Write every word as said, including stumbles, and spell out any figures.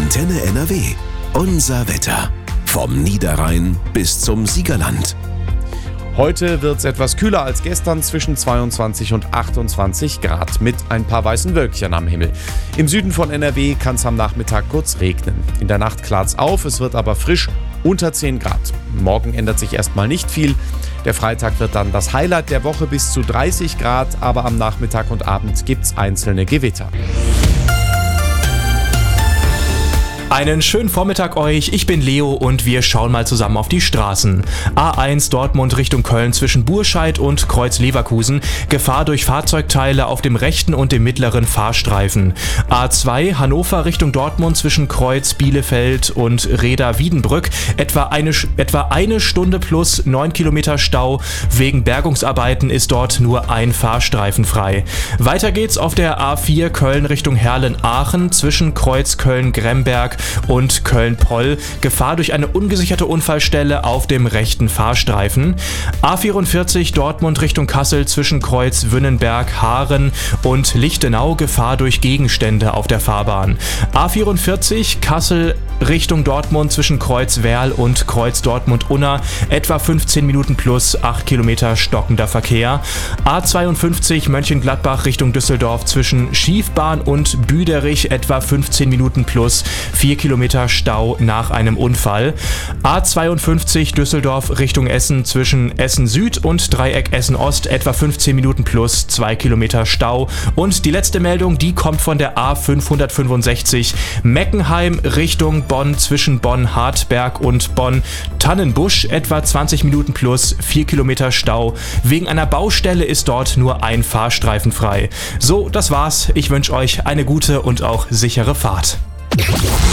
Antenne N R W. Unser Wetter. Vom Niederrhein bis zum Siegerland. Heute wird es etwas kühler als gestern, zwischen zweiundzwanzig und achtundzwanzig Grad mit ein paar weißen Wölkchen am Himmel. Im Süden von N R W kann es am Nachmittag kurz regnen. In der Nacht klart es auf, es wird aber frisch, unter zehn Grad. Morgen ändert sich erstmal nicht viel. Der Freitag wird dann das Highlight der Woche bis zu dreißig Grad, aber am Nachmittag und Abend gibt es einzelne Gewitter. Einen schönen Vormittag euch, ich bin Leo und wir schauen mal zusammen auf die Straßen. A eins Dortmund Richtung Köln zwischen Burscheid und Kreuz Leverkusen, Gefahr durch Fahrzeugteile auf dem rechten und dem mittleren Fahrstreifen. A zwei Hannover Richtung Dortmund zwischen Kreuz Bielefeld und Reda Wiedenbrück, etwa eine, etwa eine Stunde plus neun Kilometer Stau. Wegen Bergungsarbeiten ist dort nur ein Fahrstreifen frei. Weiter geht's auf der A vier Köln Richtung Herlen-Aachen zwischen Kreuz Köln-Gremberg und Köln-Poll. Gefahr durch eine ungesicherte Unfallstelle auf dem rechten Fahrstreifen. A vierundvierzig Dortmund Richtung Kassel zwischen Kreuz Wünnenberg, Haaren und Lichtenau. Gefahr durch Gegenstände auf der Fahrbahn. A vierundvierzig Kassel Richtung Dortmund zwischen Kreuz Werl und Kreuz Dortmund-Unna. Etwa fünfzehn Minuten plus acht Kilometer stockender Verkehr. A zweiundfünfzig Mönchengladbach Richtung Düsseldorf zwischen Schiefbahn und Büderich. Etwa fünfzehn Minuten plus vier Kilometer Stau nach einem Unfall. A zweiundfünfzig Düsseldorf Richtung Essen zwischen Essen Süd und Dreieck Essen Ost. Etwa fünfzehn Minuten plus zwei Kilometer Stau. Und die letzte Meldung, die kommt von der A fünfhundertfünfundsechzig Meckenheim Richtung Bonn zwischen Bonn-Hartberg und Bonn-Tannenbusch. Etwa zwanzig Minuten plus vier Kilometer Stau. Wegen einer Baustelle ist dort nur ein Fahrstreifen frei. So, das war's. Ich wünsche euch eine gute und auch sichere Fahrt.